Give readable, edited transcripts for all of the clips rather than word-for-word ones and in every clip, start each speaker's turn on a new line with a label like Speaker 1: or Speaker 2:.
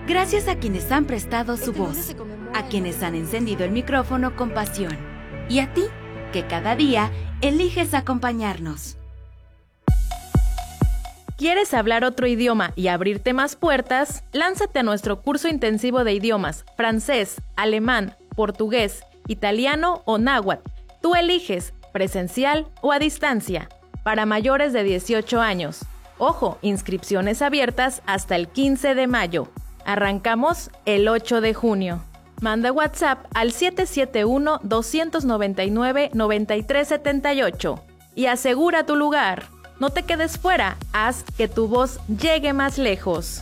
Speaker 1: Gracias a quienes han prestado su voz, a quienes han encendido el micrófono con pasión, y a ti, que cada día eliges acompañarnos.
Speaker 2: ¿Quieres hablar otro idioma y abrirte más puertas? Lánzate a nuestro curso intensivo de idiomas, francés, alemán, portugués, italiano o náhuatl. Tú eliges, presencial o a distancia, para mayores de 18 años. Ojo, inscripciones abiertas hasta el 15 de mayo. Arrancamos el 8 de junio. Manda WhatsApp al 771-299-9378 y asegura tu lugar. No te quedes fuera, haz que tu voz llegue más lejos.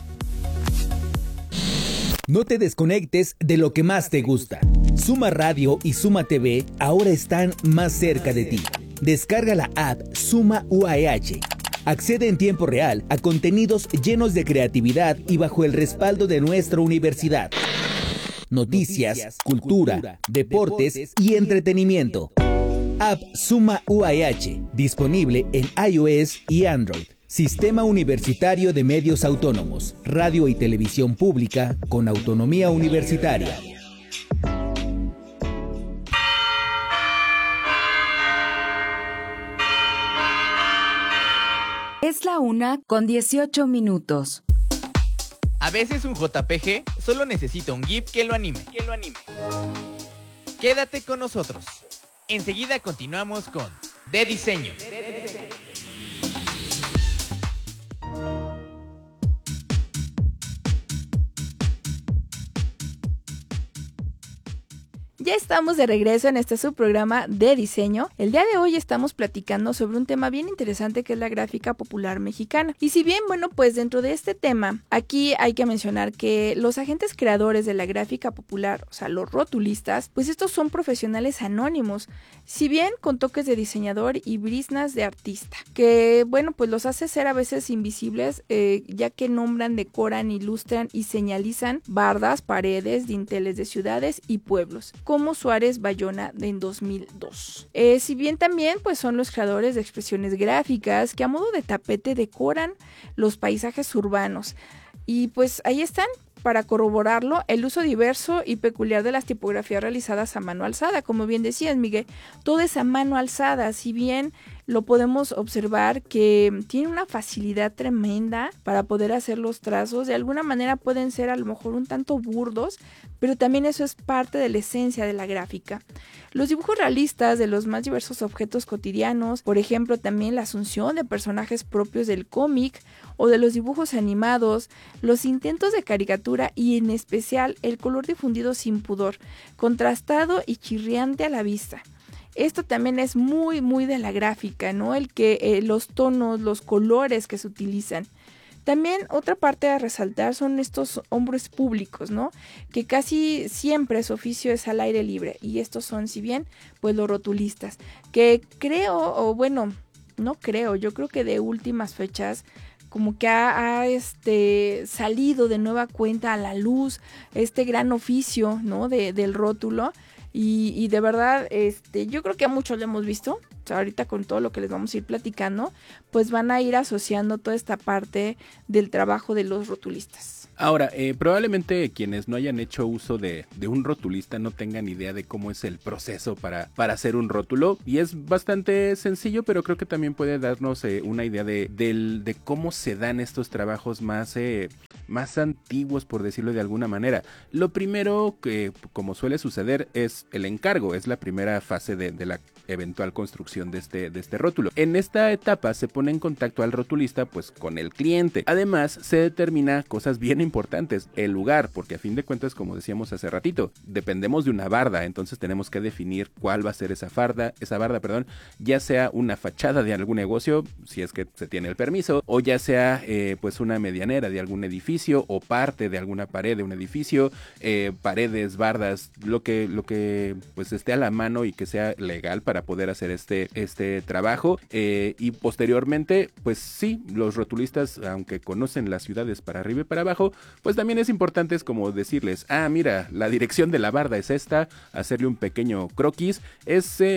Speaker 3: No te desconectes de lo que más te gusta. Suma Radio y Suma TV ahora están más cerca de ti. Descarga la app Suma UAEH. Accede en tiempo real a contenidos llenos de creatividad y bajo el respaldo de nuestra universidad. Noticias, cultura, deportes y entretenimiento. App Suma UAEH, disponible en iOS y Android. Sistema Universitario de Medios Autónomos, radio y televisión pública con autonomía universitaria.
Speaker 1: Es la 1:18.
Speaker 4: A veces un JPG solo necesita un GIF que lo anime. Quédate con nosotros. Enseguida continuamos con De Diseño.
Speaker 5: Ya estamos de regreso en este subprograma de diseño. El día de hoy estamos platicando sobre un tema bien interesante que es la gráfica popular mexicana. Y si bien, pues dentro de este tema, aquí hay que mencionar que los agentes creadores de la gráfica popular, o sea, los rotulistas, pues estos son profesionales anónimos, si bien con toques de diseñador y briznas de artista, que pues los hace ser a veces invisibles, ya que nombran, decoran, ilustran y señalizan bardas, paredes, dinteles de ciudades y pueblos, como Suárez Bayona en 2002. Si bien también pues son los creadores de expresiones gráficas que a modo de tapete decoran los paisajes urbanos. Y pues ahí están, para corroborarlo, el uso diverso y peculiar de las tipografías realizadas a mano alzada. Como bien decías, Miguel, todo es a mano alzada, si bien lo podemos observar que tiene una facilidad tremenda para poder hacer los trazos. De alguna manera pueden ser a lo mejor un tanto burdos, pero también eso es parte de la esencia de la gráfica. Los dibujos realistas de los más diversos objetos cotidianos, por ejemplo, también la asunción de personajes propios del cómic o de los dibujos animados, los intentos de caricatura y en especial el color difundido sin pudor, contrastado y chirriante a la vista. Esto también es muy, muy de la gráfica, ¿no? El que los tonos, los colores que se utilizan. También otra parte a resaltar son estos hombres públicos, ¿no? Que casi siempre su oficio es al aire libre. Y estos son, si bien, pues los rotulistas. Que yo creo que de últimas fechas como que ha salido de nueva cuenta a la luz este gran oficio, ¿no? Del rótulo. Y de verdad, yo creo que a muchos lo hemos visto. O sea, ahorita con todo lo que les vamos a ir platicando, pues van a ir asociando toda esta parte del trabajo de los rotulistas.
Speaker 6: Ahora, probablemente quienes no hayan hecho uso de un rotulista no tengan idea de cómo es el proceso para hacer un rótulo. Y es bastante sencillo, pero creo que también puede darnos una idea de cómo se dan estos trabajos más antiguos, por decirlo de alguna manera. Lo primero que, como suele suceder, es el encargo. Es la primera fase de la eventual construcción de este rótulo. En esta etapa se pone en contacto al rotulista pues con el cliente. Además se determina cosas bien importantes, el lugar, porque a fin de cuentas, como decíamos hace ratito, dependemos de una barda, entonces tenemos que definir cuál va a ser esa barda, ya sea una fachada de algún negocio, si es que se tiene el permiso, o ya sea pues una medianera de algún edificio o parte de alguna pared de un edificio, paredes, bardas, lo que pues esté a la mano y que sea legal para poder hacer este trabajo, y posteriormente pues sí, los rotulistas, aunque conocen las ciudades para arriba y para abajo, pues también es importante como decirles, mira, la dirección de la barda es esta, hacerle un pequeño croquis, es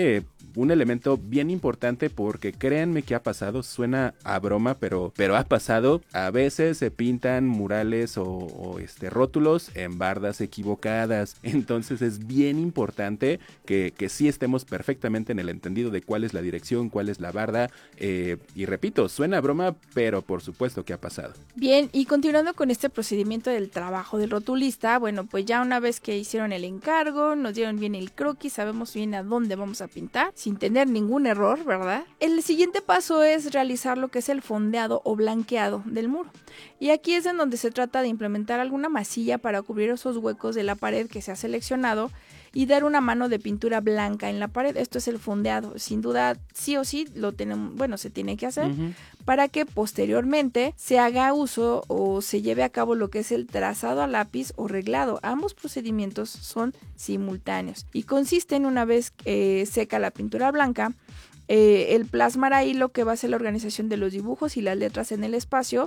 Speaker 6: un elemento bien importante porque créanme que ha pasado, suena a broma, pero ha pasado. A veces se pintan murales o rótulos en bardas equivocadas. Entonces es bien importante que sí estemos perfectamente en el entendido de cuál es la dirección, cuál es la barda. Y repito, suena a broma, pero por supuesto que ha pasado.
Speaker 5: Bien, y continuando con este procedimiento del trabajo del rotulista, bueno, pues ya una vez que hicieron el encargo, nos dieron bien el croquis, sabemos bien a dónde vamos a pintar, sin tener ningún error, ¿verdad? El siguiente paso es realizar lo que es el fondeado o blanqueado del muro. Y aquí es en donde se trata de implementar alguna masilla para cubrir esos huecos de la pared que se ha seleccionado y dar una mano de pintura blanca en la pared. Esto es el fondeado. Sin duda, sí o sí, se tiene que hacer para que posteriormente se haga uso o se lleve a cabo lo que es el trazado a lápiz o reglado. Ambos procedimientos son simultáneos y consisten, una vez seca la pintura blanca, el plasmar ahí lo que va a ser la organización de los dibujos y las letras en el espacio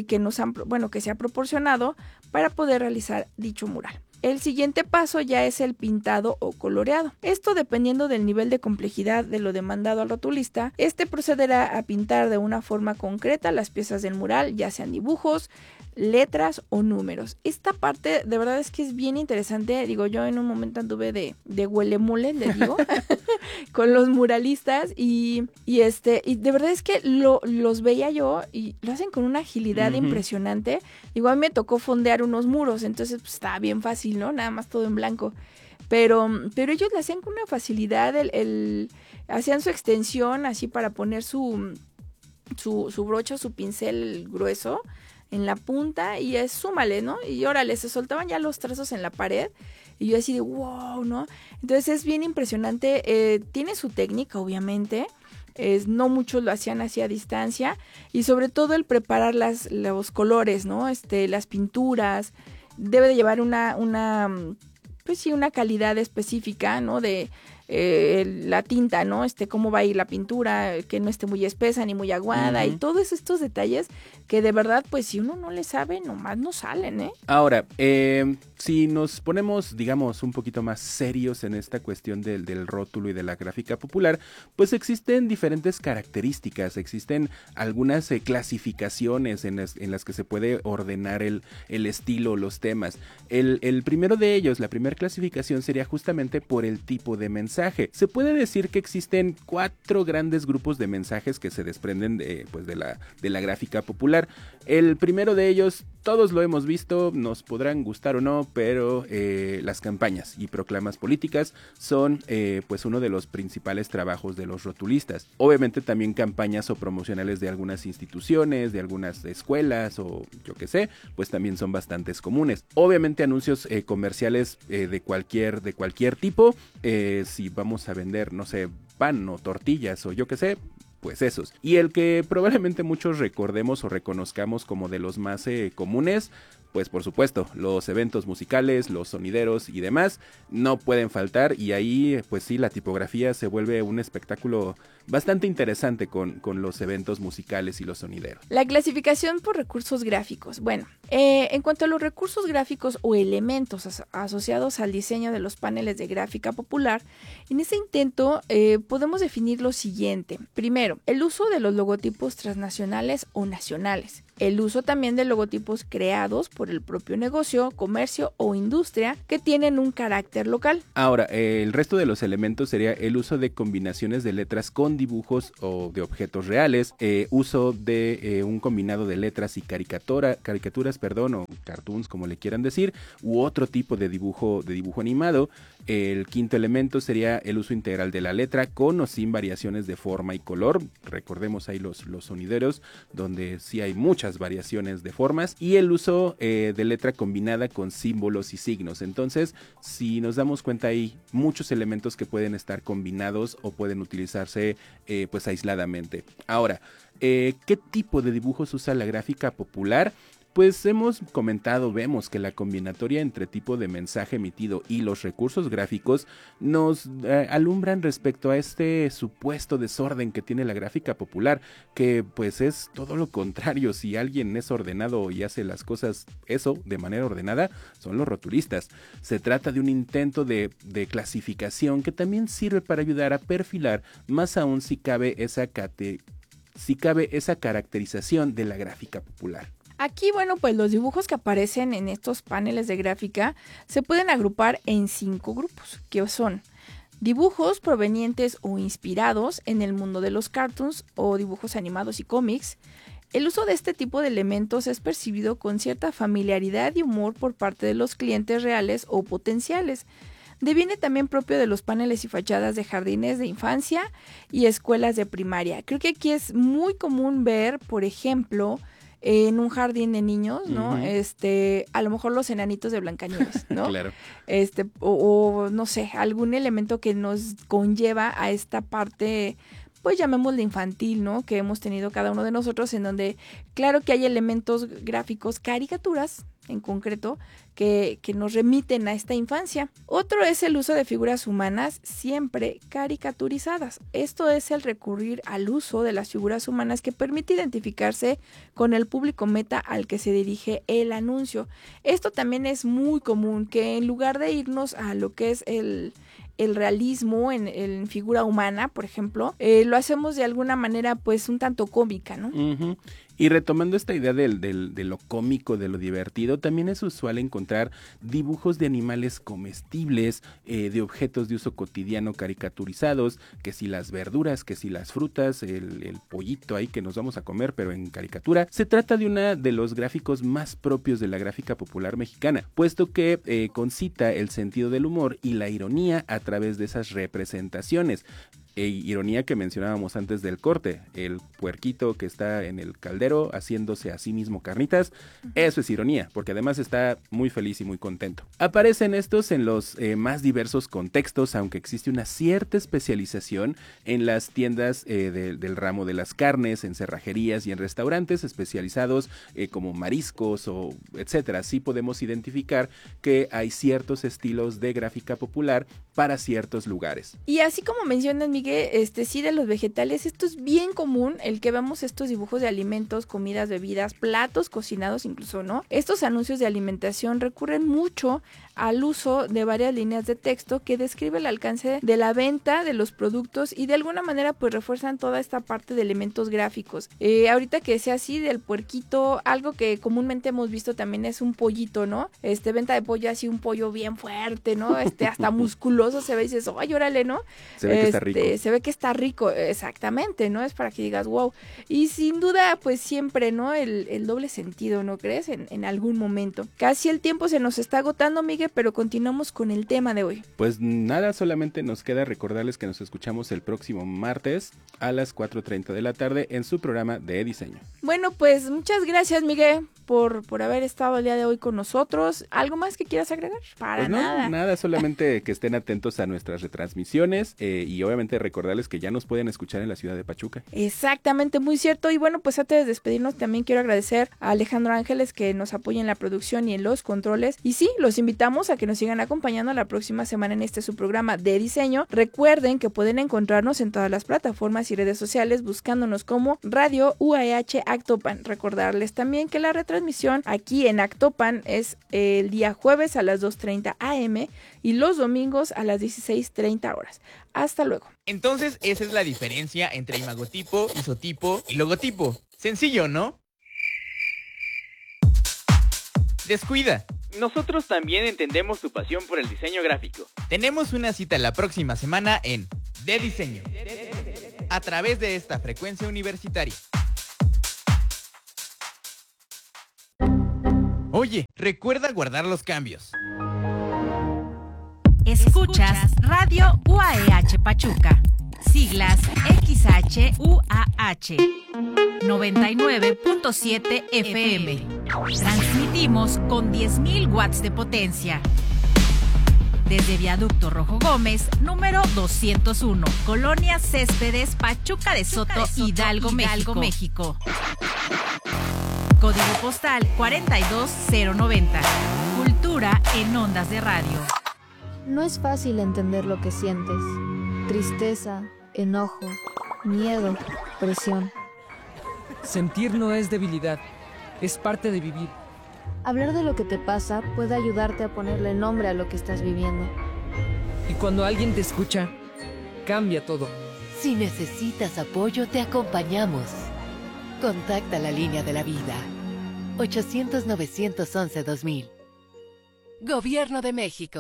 Speaker 5: que se ha proporcionado para poder realizar dicho mural. El siguiente paso ya es el pintado o coloreado. Esto, dependiendo del nivel de complejidad de lo demandado al rotulista, procederá a pintar de una forma concreta las piezas del mural, ya sean dibujos, letras o números. Esta parte de verdad es que es bien interesante. Digo, yo en un momento anduve de huelemule, les digo, con los muralistas y de verdad es que los veía yo y lo hacen con una agilidad impresionante. Digo, a mí me tocó fondear unos muros, entonces pues estaba bien fácil, ¿no? Nada más todo en blanco. Pero ellos lo hacían con una facilidad, hacían su extensión así para poner su brocha, su pincel grueso en la punta y súmale, ¿no? Y órale, se soltaban ya los trazos en la pared y yo así de wow, ¿no? Entonces es bien impresionante, tiene su técnica obviamente, no muchos lo hacían así a distancia y sobre todo el preparar los colores, ¿no? Las pinturas, debe de llevar una calidad específica, ¿no? De la tinta, ¿no? Cómo va a ir la pintura, que no esté muy espesa ni muy aguada y todos estos detalles que de verdad, pues si uno no le sabe, nomás no salen, ¿eh?
Speaker 6: Ahora, si nos ponemos, digamos, un poquito más serios en esta cuestión del rótulo y de la gráfica popular, pues existen diferentes características, existen algunas clasificaciones en las que se puede ordenar el estilo, los temas. El primero de ellos, la primera clasificación sería justamente por el tipo de mensaje. Se puede decir que existen 4 grandes grupos de mensajes que se desprenden de la gráfica popular. El primero de ellos, todos lo hemos visto, nos podrán gustar o no, pero las campañas y proclamas políticas son uno de los principales trabajos de los rotulistas. Obviamente también campañas o promocionales de algunas instituciones, de algunas escuelas o yo qué sé, pues también son bastantes comunes. Obviamente anuncios comerciales de cualquier tipo, si vamos a vender, no sé, pan o tortillas o yo qué sé, pues esos. Y el que probablemente muchos recordemos o reconozcamos como de los más comunes, pues por supuesto, los eventos musicales, los sonideros y demás no pueden faltar, y ahí pues sí, la tipografía se vuelve un espectáculo bastante interesante con los eventos musicales y los sonideros.
Speaker 5: La clasificación por recursos gráficos. Bueno, en cuanto a los recursos gráficos o elementos asociados al diseño de los paneles de gráfica popular, en ese intento podemos definir lo siguiente. Primero, el uso de los logotipos transnacionales o nacionales. El uso también de logotipos creados por el propio negocio, comercio o industria que tienen un carácter local.
Speaker 6: Ahora, el resto de los elementos sería el uso de combinaciones de letras con dibujos o de objetos reales, uso de un combinado de letras y caricaturas, o cartoons, como le quieran decir, u otro tipo de dibujo animado. El quinto elemento sería el uso integral de la letra con o sin variaciones de forma y color. Recordemos ahí los sonideros, donde sí hay muchas variaciones de formas, y el uso de letra combinada con símbolos y signos. Entonces, si nos damos cuenta, hay muchos elementos que pueden estar combinados o pueden utilizarse aisladamente. Ahora, ¿qué tipo de dibujos usa la gráfica popular? pues hemos comentado, vemos que la combinatoria entre tipo de mensaje emitido y los recursos gráficos nos alumbran respecto a este supuesto desorden que tiene la gráfica popular, que pues es todo lo contrario. Si alguien es ordenado y hace las cosas de manera ordenada, son los rotulistas. Se trata de un intento de clasificación que también sirve para ayudar a perfilar, más aún si cabe esa caracterización de la gráfica popular.
Speaker 5: Aquí, bueno, pues los dibujos que aparecen en estos paneles de gráfica se pueden agrupar en 5 grupos, que son dibujos provenientes o inspirados en el mundo de los cartoons o dibujos animados y cómics. El uso de este tipo de elementos es percibido con cierta familiaridad y humor por parte de los clientes reales o potenciales. Deviene también propio de los paneles y fachadas de jardines de infancia y escuelas de primaria. Creo que aquí es muy común ver, por ejemplo, en un jardín de niños, ¿no? Uh-huh. A lo mejor los enanitos de Blancanieves, ¿no?
Speaker 6: Claro.
Speaker 5: O no sé, algún elemento que nos conlleva a esta parte, pues llamémosle infantil, ¿no? Que hemos tenido cada uno de nosotros, en donde claro que hay elementos gráficos, caricaturas en concreto, que nos remiten a esta infancia. Otro es el uso de figuras humanas siempre caricaturizadas. Esto es el recurrir al uso de las figuras humanas que permite identificarse con el público meta al que se dirige el anuncio. Esto también es muy común, que en lugar de irnos a lo que es el realismo en figura humana, por ejemplo, lo hacemos de alguna manera pues un tanto cómica, ¿no?
Speaker 6: Uh-huh. Y retomando esta idea de lo cómico, de lo divertido, también es usual encontrar dibujos de animales comestibles, de objetos de uso cotidiano caricaturizados, que si las verduras, que si las frutas, el pollito ahí que nos vamos a comer, pero en caricatura. Se trata de uno de los gráficos más propios de la gráfica popular mexicana, puesto que concita el sentido del humor y la ironía a través de esas representaciones. Ironía que mencionábamos antes del corte, el puerquito que está en el caldero haciéndose a sí mismo carnitas, eso es ironía, porque además está muy feliz y muy contento. Aparecen estos en los más diversos contextos, aunque existe una cierta especialización en las tiendas del ramo de las carnes, en cerrajerías y en restaurantes especializados como mariscos o etcétera. Sí podemos identificar que hay ciertos estilos de gráfica popular para ciertos lugares.
Speaker 5: Y así como mencionas, Miguel, sí, de los vegetales, esto es bien común, el que vemos estos dibujos de alimentos, comidas, bebidas, platos cocinados incluso, ¿no? Estos anuncios de alimentación recurren mucho al uso de varias líneas de texto que describe el alcance de la venta de los productos y de alguna manera pues refuerzan toda esta parte de elementos gráficos. Ahorita que sea así del puerquito, algo que comúnmente hemos visto también es un pollito, ¿no? Venta de pollo así, un pollo bien fuerte, ¿no? Hasta musculoso se ve y dices, ¡ay, órale!, ¿no?
Speaker 6: Se ve que está rico.
Speaker 5: Se ve que está rico, exactamente, ¿no? Es para que digas, wow. Y sin duda, pues siempre, ¿no? El doble sentido, ¿no crees? En algún momento. Casi el tiempo se nos está agotando, Miguel, pero continuamos con el tema de hoy.
Speaker 6: Pues nada, solamente nos queda recordarles que nos escuchamos el próximo martes a las 4:30 de la tarde en su programa de diseño.
Speaker 5: Bueno, pues muchas gracias, Miguel, por haber estado el día de hoy con nosotros. ¿Algo más que quieras agregar?
Speaker 6: Pues no, nada, solamente que estén atentos a nuestras retransmisiones y obviamente recordarles que ya nos pueden escuchar en la ciudad de Pachuca.
Speaker 5: Exactamente, muy cierto. Y bueno, pues antes de despedirnos también quiero agradecer a Alejandro Ángeles que nos apoya en la producción y en los controles. Y sí, los invitamos a que nos sigan acompañando la próxima semana en su programa de diseño. Recuerden que pueden encontrarnos en todas las plataformas y redes sociales buscándonos como Radio UAH Actopan. Recordarles también que la retransmisión aquí en Actopan es el día jueves a las 2:30 am y los domingos a las 16:30 horas. Hasta luego.
Speaker 4: Entonces, esa es la diferencia entre imagotipo, isotipo y logotipo. Sencillo, ¿no? Descuida. Nosotros también entendemos tu pasión por el diseño gráfico. Tenemos una cita la próxima semana en De Diseño, a través de esta frecuencia universitaria. Oye, recuerda guardar los cambios.
Speaker 1: Escuchas Radio UAH Pachuca, siglas XHUAH, 99.7 FM. Transmitimos con 10.000 watts de potencia. Desde Viaducto Rojo Gómez, número 201, Colonia Céspedes, Pachuca de Soto, Hidalgo, México.
Speaker 7: Código postal 42090. Cultura en ondas de radio.
Speaker 8: No es fácil entender lo que sientes. Tristeza, enojo, miedo, presión.
Speaker 9: Sentir no es debilidad, es parte de vivir.
Speaker 8: Hablar de lo que te pasa puede ayudarte a ponerle nombre a lo que estás viviendo.
Speaker 9: Y cuando alguien te escucha, cambia todo.
Speaker 10: Si necesitas apoyo, te acompañamos. Contacta la línea de la vida. 800-911-2000. Gobierno de México.